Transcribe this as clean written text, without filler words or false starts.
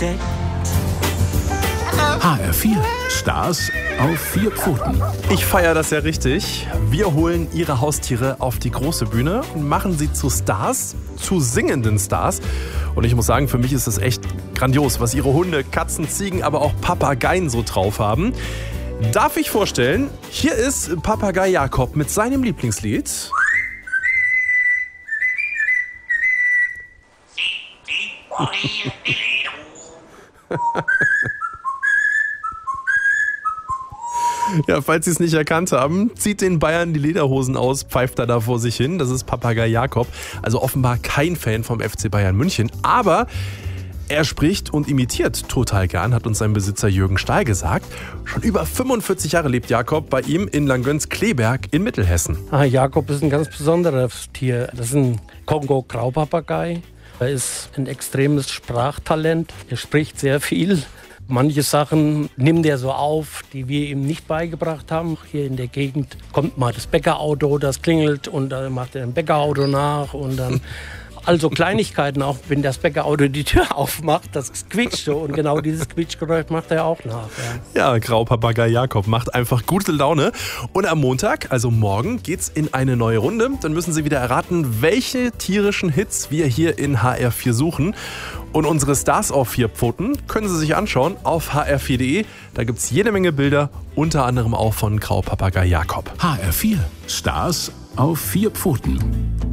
HR4 Stars auf 4 Pfoten. Ich feiere das ja richtig. Wir holen Ihre Haustiere auf die große Bühne und machen sie zu Stars, zu singenden Stars. Und ich muss sagen, für mich ist es echt grandios, was Ihre Hunde, Katzen, Ziegen, aber auch Papageien so drauf haben. Darf ich vorstellen, hier ist Papagei Jakob mit seinem Lieblingslied. Ja, falls Sie es nicht erkannt haben, zieht den Bayern die Lederhosen aus, pfeift er da vor sich hin. Das ist Papagei Jakob, also offenbar kein Fan vom FC Bayern München. Aber er spricht und imitiert total gern, hat uns sein Besitzer Jürgen Stahl gesagt. Schon über 45 Jahre lebt Jakob bei ihm in Langgöns-Kleberg in Mittelhessen. Jakob ist ein ganz besonderes Tier. Das ist ein Kongo-Graupapagei. Er ist ein extremes Sprachtalent. Er spricht sehr viel. Manche Sachen nimmt er so auf, die wir ihm nicht beigebracht haben. Hier in der Gegend kommt mal das Bäckerauto, das klingelt und dann macht er ein Bäckerauto nach und dann also Kleinigkeiten, auch wenn das Bäckerauto die Tür aufmacht, das quietscht so und genau dieses Quietschgeräusch macht er auch nach. Ja, Graupapagei Jakob macht einfach gute Laune. Und am Montag, also morgen, geht's in eine neue Runde. Dann müssen Sie wieder erraten, welche tierischen Hits wir hier in HR4 suchen. Und unsere Stars auf 4 Pfoten können Sie sich anschauen auf hr4.de. Da gibt's jede Menge Bilder, unter anderem auch von Graupapagei Jakob. HR4 Stars auf 4 Pfoten.